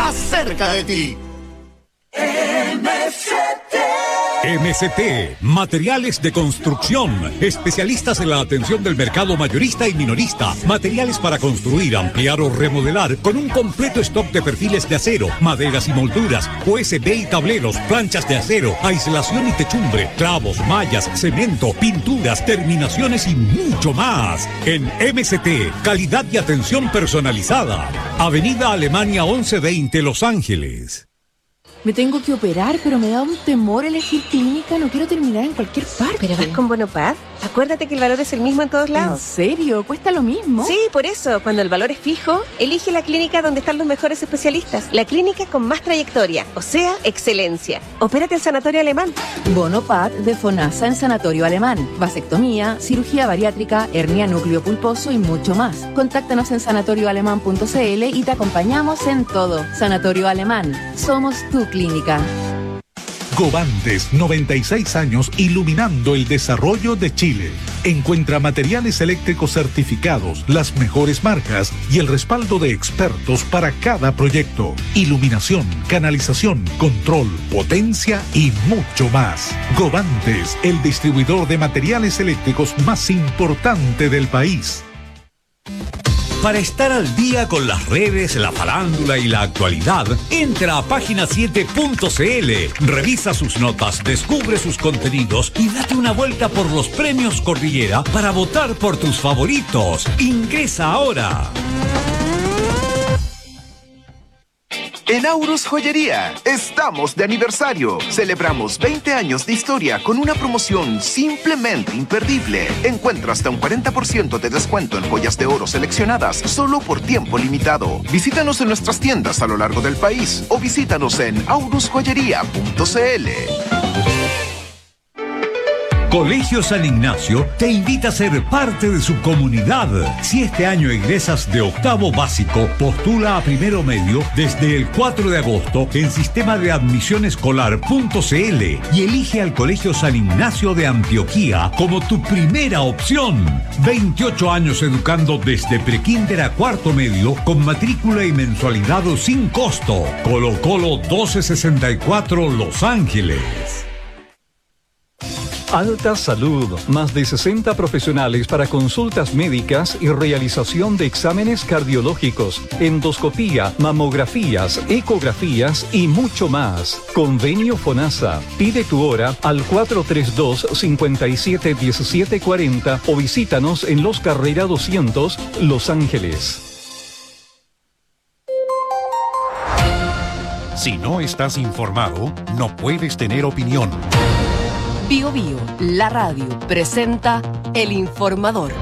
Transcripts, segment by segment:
más cerca de ti. MCT, materiales de construcción, especialistas en la atención del mercado mayorista y minorista, materiales para construir, ampliar o remodelar, con un completo stock de perfiles de acero, maderas y molduras, USB y tableros, planchas de acero, aislación y techumbre, clavos, mallas, cemento, pinturas, terminaciones y mucho más. En MCT, calidad y atención personalizada. Avenida Alemania 1120, Los Ángeles. Me tengo que operar, pero me da un temor elegir clínica. No quiero terminar en cualquier parte. ¿Pero vas con Bonopad? Acuérdate que el valor es el mismo en todos lados. ¿En serio? ¿Cuesta lo mismo? Sí, por eso. Cuando el valor es fijo, elige la clínica donde están los mejores especialistas. La clínica con más trayectoria, o sea, excelencia. Opérate en Sanatorio Alemán. Bonopad de FONASA en Sanatorio Alemán. Vasectomía, cirugía bariátrica, hernia núcleo pulposo y mucho más. Contáctanos en sanatorioalemán.cl y te acompañamos en todo. Sanatorio Alemán. Somos tu clínica. Govantes, 96 años iluminando el desarrollo de Chile. Encuentra materiales eléctricos certificados, las mejores marcas y el respaldo de expertos para cada proyecto. Iluminación, canalización, control, potencia y mucho más. Govantes, el distribuidor de materiales eléctricos más importante del país. Para estar al día con las redes, la farándula y la actualidad, entra a página7.cl, revisa sus notas, descubre sus contenidos y date una vuelta por los premios Cordillera para votar por tus favoritos. Ingresa ahora. En Aurus Joyería estamos de aniversario. Celebramos 20 años de historia con una promoción simplemente imperdible. Encuentra hasta un 40% de descuento en joyas de oro seleccionadas solo por tiempo limitado. Visítanos en nuestras tiendas a lo largo del país o visítanos en aurusjoyería.cl. Colegio San Ignacio te invita a ser parte de su comunidad. Si este año egresas de octavo básico, postula a primero medio desde el 4 de agosto en sistema de admisión escolar.cl y elige al Colegio San Ignacio de Antioquía como tu primera opción. 28 años educando desde prekinder a cuarto medio con matrícula y mensualidad sin costo. Colo Colo 1264 Los Ángeles. Alta Salud, más de 60 profesionales para consultas médicas y realización de exámenes cardiológicos, endoscopía, mamografías, ecografías y mucho más. Convenio FONASA. Pide tu hora al 432-571740 o visítanos en Los Carrera 200, Los Ángeles. Si no estás informado, no puedes tener opinión. Bio Bio, la radio, presenta El Informador.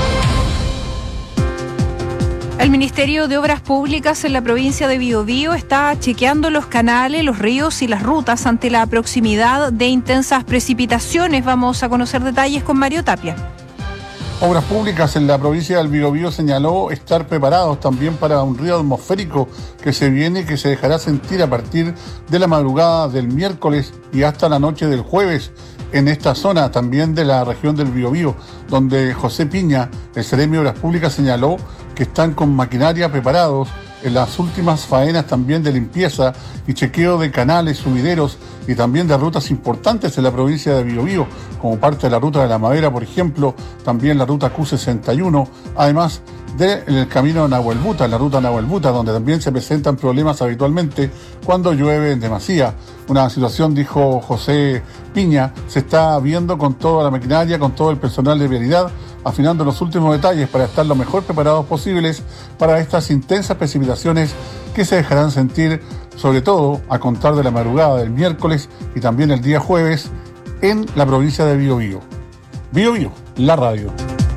El Ministerio de Obras Públicas en la provincia de Biobío está chequeando los canales, los ríos y las rutas ante la proximidad de intensas precipitaciones. Vamos a conocer detalles con Mario Tapia. Obras Públicas en la provincia del Biobío señaló estar preparados también para un río atmosférico que se viene y que se dejará sentir a partir de la madrugada del miércoles y hasta la noche del jueves en esta zona también de la región del Biobío, donde José Piña, el Seremi de Obras Públicas, señaló que están con maquinaria preparados en las últimas faenas también de limpieza y chequeo de canales, sumideros y también de rutas importantes en la provincia de Biobío, como parte de la ruta de la Madera, por ejemplo, también la ruta Q61, además del camino de Nahuelbuta, la ruta Nahuelbuta, donde también se presentan problemas habitualmente cuando llueve en demasía. Una situación, dijo José Piña, se está viendo con toda la maquinaria, con todo el personal de vialidad, afinando los últimos detalles para estar lo mejor preparados posibles para estas intensas precipitaciones que se dejarán sentir, sobre todo a contar de la madrugada del miércoles y también el día jueves en la provincia de Biobío. Biobío, la radio.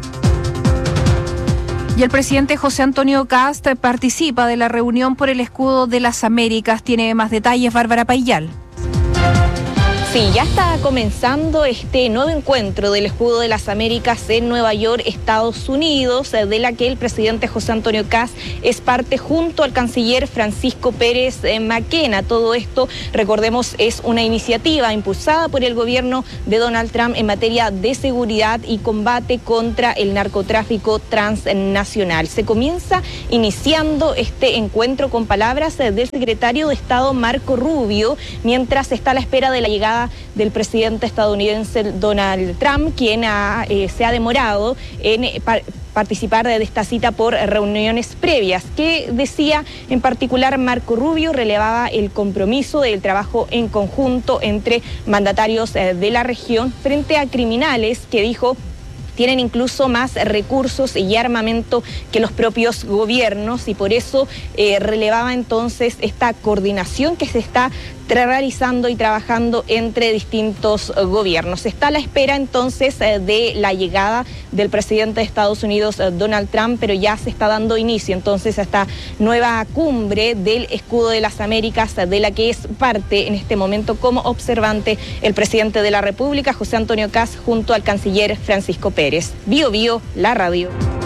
Y el presidente José Antonio Kast participa de la reunión por el escudo de las Américas. Tiene más detalles Bárbara Payal. Sí, ya está comenzando este nuevo encuentro del Escudo de las Américas en Nueva York, Estados Unidos, de la que el presidente José Antonio Kast es parte junto al canciller Francisco Pérez Mackenna. Todo esto, recordemos, es una iniciativa impulsada por el gobierno de Donald Trump en materia de seguridad y combate contra el narcotráfico transnacional. Se comienza iniciando este encuentro con palabras del secretario de Estado Marco Rubio, mientras está a la espera de la llegada del presidente estadounidense Donald Trump, quien se ha demorado en participar de esta cita por reuniones previas. ¿Qué decía en particular Marco Rubio? Relevaba el compromiso del trabajo en conjunto entre mandatarios de la región frente a criminales que dijo tienen incluso más recursos y armamento que los propios gobiernos, y por eso relevaba entonces esta coordinación que se está realizando y trabajando entre distintos gobiernos. Está a la espera entonces de la llegada del presidente de Estados Unidos, Donald Trump, pero ya se está dando inicio entonces a esta nueva cumbre del Escudo de las Américas, de la que es parte en este momento como observante el presidente de la República, José Antonio Kast, junto al canciller Francisco Pérez. Bio Bio, la radio.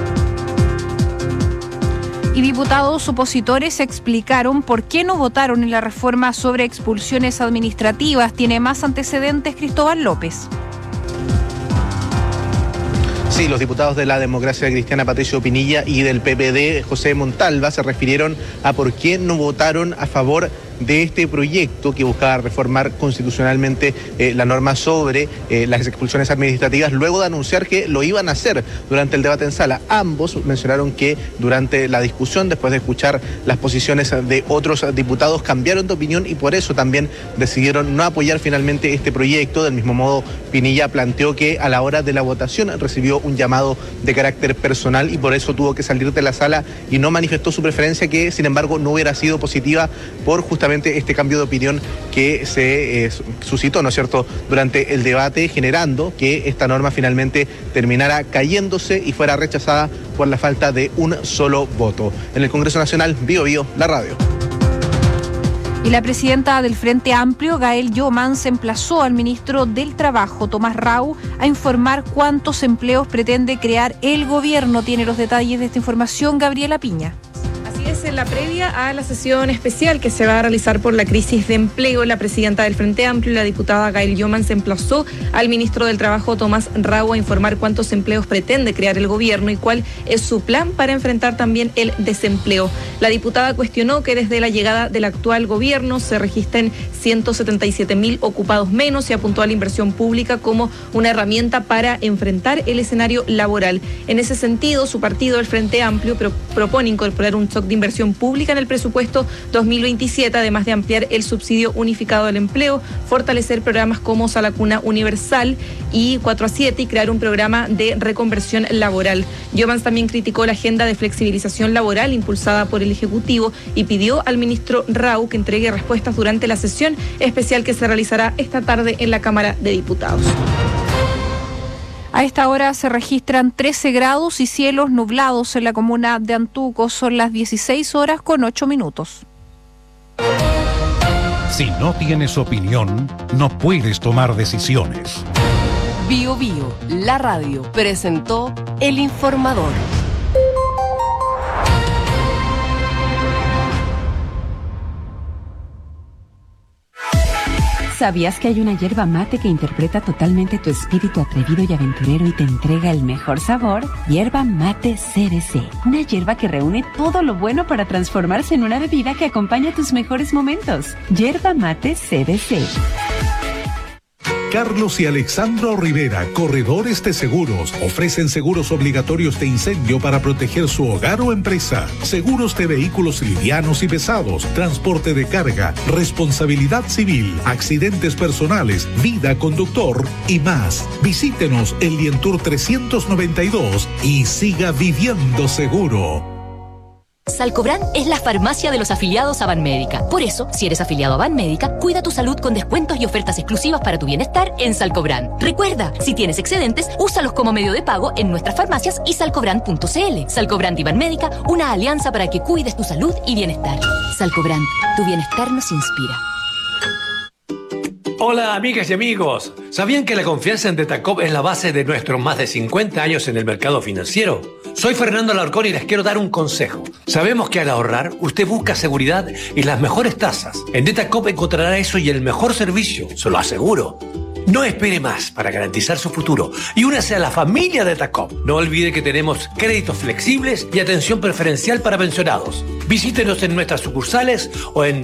Y diputados opositores explicaron por qué no votaron en la reforma sobre expulsiones administrativas. Tiene más antecedentes Cristóbal López. Sí, los diputados de la Democracia Cristiana, Patricio Pinilla, y del PPD, José Montalva, se refirieron a por qué no votaron a favor de este proyecto que buscaba reformar constitucionalmente la norma sobre las expulsiones administrativas, luego de anunciar que lo iban a hacer durante el debate en sala. Ambos mencionaron que durante la discusión, después de escuchar las posiciones de otros diputados, cambiaron de opinión y por eso también decidieron no apoyar finalmente este proyecto. Del mismo modo, Pinilla planteó que a la hora de la votación recibió un llamado de carácter personal y por eso tuvo que salir de la sala y no manifestó su preferencia, que sin embargo no hubiera sido positiva por justamente este cambio de opinión que se suscitó, ¿no es cierto?, durante el debate, generando que esta norma finalmente terminara cayéndose y fuera rechazada por la falta de un solo voto. En el Congreso Nacional, Bio Bio, la radio. Y la presidenta del Frente Amplio, Gael Jomans, emplazó al ministro del Trabajo, Tomás Rau, a informar cuántos empleos pretende crear el gobierno. Tiene los detalles de esta información Gabriela Piña. En la previa a la sesión especial que se va a realizar por la crisis de empleo, la presidenta del Frente Amplio, la diputada Gael Jomans, emplazó al ministro del Trabajo, Tomás Rau, a informar cuántos empleos pretende crear el gobierno y cuál es su plan para enfrentar también el desempleo. La diputada cuestionó que desde la llegada del actual gobierno se registren 177.000 ocupados menos y apuntó a la inversión pública como una herramienta para enfrentar el escenario laboral. En ese sentido, su partido, el Frente Amplio, propone incorporar un stock de inversión pública en el presupuesto 2027, además de ampliar el subsidio unificado del empleo, fortalecer programas como Sala Cuna Universal y 4-7 y crear un programa de reconversión laboral. Jomans también criticó la agenda de flexibilización laboral impulsada por el Ejecutivo y pidió al ministro Rau que entregue respuestas durante la sesión especial que se realizará esta tarde en la Cámara de Diputados. A esta hora se registran 13 grados y cielos nublados en la comuna de Antuco. Son las 16:08. Si no tienes opinión, no puedes tomar decisiones. Bio Bio, la radio, presentó El Informador. ¿Sabías que hay una yerba mate que interpreta totalmente tu espíritu atrevido y aventurero y te entrega el mejor sabor? Yerba Mate CBC. Una yerba que reúne todo lo bueno para transformarse en una bebida que acompaña tus mejores momentos. Yerba Mate CBC. Carlos y Alexandro Rivera, corredores de seguros, ofrecen seguros obligatorios de incendio para proteger su hogar o empresa, seguros de vehículos livianos y pesados, transporte de carga, responsabilidad civil, accidentes personales, vida conductor y más. Visítenos en Lientour 392 y siga viviendo seguro. Salcobran es la farmacia de los afiliados a Banmédica. Por eso, si eres afiliado a Banmédica, cuida tu salud con descuentos y ofertas exclusivas para tu bienestar en Salcobran. Recuerda, si tienes excedentes, úsalos como medio de pago en nuestras farmacias y salcobran.cl. Salcobran y Banmédica, una alianza para que cuides tu salud y bienestar. Salcobran, tu bienestar nos inspira. Hola amigas y amigos, ¿sabían que la confianza en Detacop es la base de nuestros más de 50 años en el mercado financiero? Soy Fernando Alarcón y les quiero dar un consejo. Sabemos que al ahorrar usted busca seguridad y las mejores tasas. En Detacop encontrará eso y el mejor servicio, se lo aseguro. No espere más para garantizar su futuro y únase a la familia de Detacop. No olvide que tenemos créditos flexibles y atención preferencial para pensionados. Visítenos en nuestras sucursales o en